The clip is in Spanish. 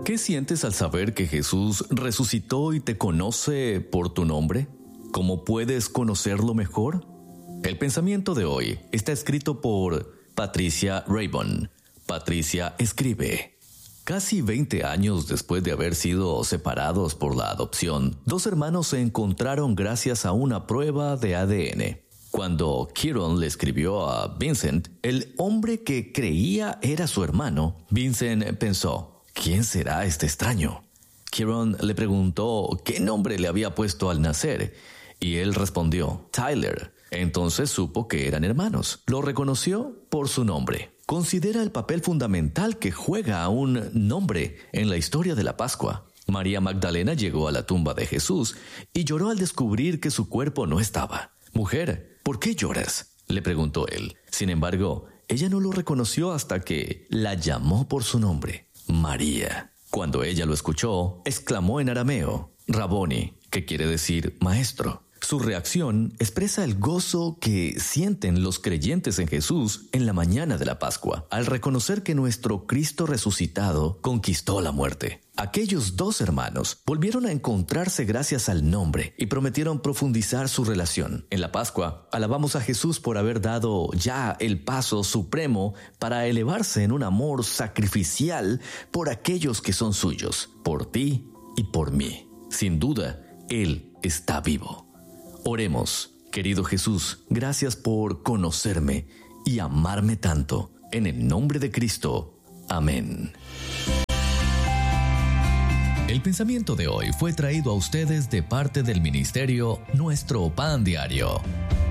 ¿Qué sientes al saber que Jesús resucitó y te conoce por tu nombre? ¿Cómo puedes conocerlo mejor? El pensamiento de hoy está escrito por Patricia Raybon. Patricia escribe: casi 20 años después de haber sido separados por la adopción, dos hermanos se encontraron gracias a una prueba de ADN. Cuando Kieron le escribió a Vincent, el hombre que creía era su hermano, Vincent pensó: ¿quién será este extraño? Kieron le preguntó qué nombre le había puesto al nacer, y él respondió: Tyler. Entonces supo que eran hermanos. Lo reconoció por su nombre. Considera el papel fundamental que juega un nombre en la historia de la Pascua. María Magdalena llegó a la tumba de Jesús y lloró al descubrir que su cuerpo no estaba. Mujer, ¿por qué lloras?, le preguntó él. Sin embargo, ella no lo reconoció hasta que la llamó por su nombre: María. Cuando ella lo escuchó, exclamó en arameo: Raboni, que quiere decir maestro. Su reacción expresa el gozo que sienten los creyentes en Jesús en la mañana de la Pascua, al reconocer que nuestro Cristo resucitado conquistó la muerte. Aquellos dos hermanos volvieron a encontrarse gracias al nombre y prometieron profundizar su relación. En la Pascua, alabamos a Jesús por haber dado ya el paso supremo para elevarse en un amor sacrificial por aquellos que son suyos, por ti y por mí. Sin duda, Él está vivo. Oremos. Querido Jesús, gracias por conocerme y amarme tanto. En el nombre de Cristo. Amén. El pensamiento de hoy fue traído a ustedes de parte del ministerio Nuestro Pan Diario.